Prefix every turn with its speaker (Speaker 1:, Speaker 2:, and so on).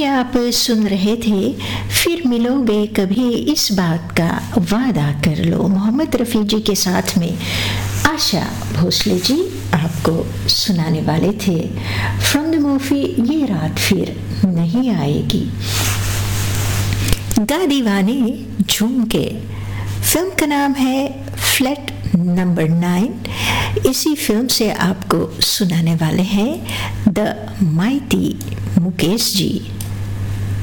Speaker 1: आप सुन रहे थे फिर मिलोगे कभी इस बात का वादा कर लो, मोहम्मद रफ़ी जी के साथ में आशा भोसले जी आपको सुनाने वाले थे फ्रॉम द मूवी ये रात फिर नहीं आएगी। गा दीवाने झूम के फिल्म का नाम है फ्लैट नंबर 9। इसी फिल्म से आपको सुनाने वाले हैं द माइटी मुकेश जी।